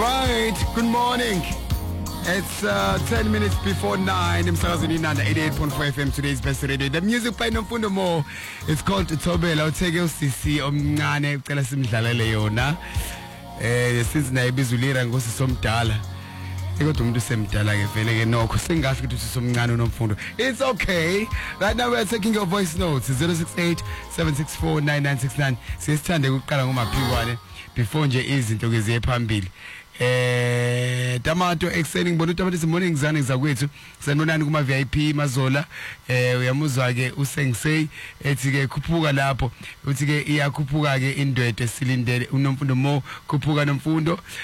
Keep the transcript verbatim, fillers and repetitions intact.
Right, good morning. It's uh, ten minutes before nine. I'm Sarazini Nanda, eighty-eight point four F M, today's best radio. The music by Nomfundo Mo. It's called Tobela. Uteke usisi omncane ucela simdlalele yona. Eh since na ibizulira ngosi somdala. Kodwa umuntu semdala ke vele ke nokho singazi ukuthi usomncane uNomfundo. It's okay. Right now we're taking your voice notes zero six eight seven six four nine nine six nine. Sisithande ukuqala ngoMaphiwane before nje izinto ke ziye phambili. Eh Tamato exciting ngibona uTamato simone ngizane ngizakwethu sanonani kuma V I P Mazola eh uyamuzwa ke usengisey ethi ke khuphuka lapho uthi ke iyakhuphuka ke indwede silindele uNomfundo Mo khuphuka Nomfundo